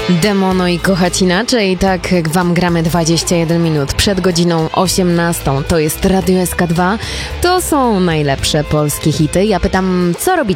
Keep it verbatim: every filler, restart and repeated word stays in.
Demono i kochać inaczej, tak jak wam gramy dwadzieścia jeden minut przed godziną osiemnastą. To jest Radio S K dwa, to są najlepsze polskie hity. Ja pytam, co robicie